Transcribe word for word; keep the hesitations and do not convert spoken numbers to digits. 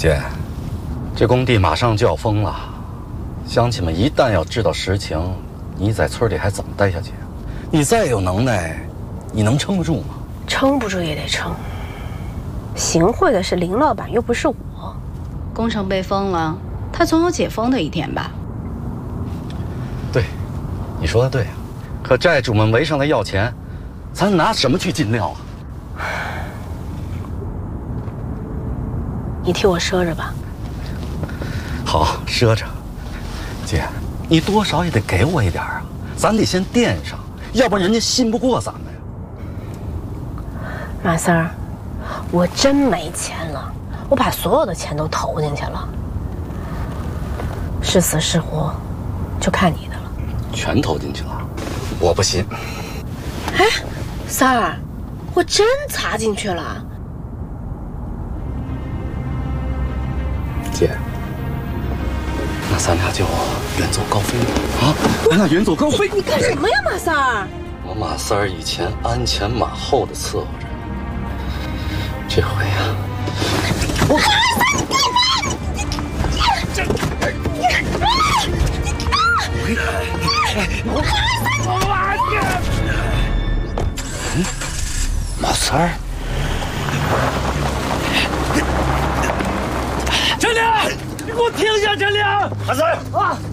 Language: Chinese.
姐，这工地马上就要封了，乡亲们一旦要知道实情，你在村里还怎么待下去？你再有能耐，你能撑得住吗？ 撑不住也得撑。行贿的是林老板，又不是我。 工程被封了，他总有解封的一天吧？ 对，你说的对啊。可债主们围上来要钱，咱拿什么去尽料啊？ 你替我赊着吧。 好，赊着。姐，你多少也得给我一点啊，咱得先垫上，要不然人家信不过咱们呀。 马三儿，我真没钱了，我把所有的钱都投进去了，是死是活，就看你的了。 全投进去了，我不信。 哎，三儿，我真砸进去了。 姐，那咱俩就远走高飞吧！啊，咱俩远走高飞！ 你干什么呀，马三儿？ 我马三儿以前鞍前马后的伺候着，这回呀，我嗯，马三儿， 陈亮，你给我停下！陈亮，马三儿啊！